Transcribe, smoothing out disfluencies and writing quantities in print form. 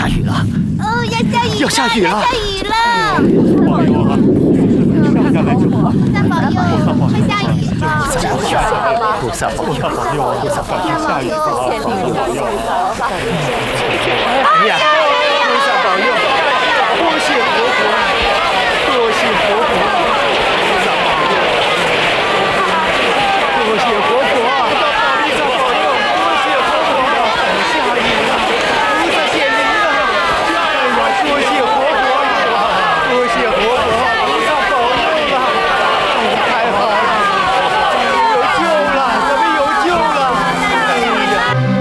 下雨了！ 哦， 要下雨了！ 要下雨了！ 保佑啊！下来就好。 菩萨保佑，快下雨吧！ 菩萨保佑！ 菩萨保佑！下雨吧！ 哎呀！菩萨保佑！恭喜！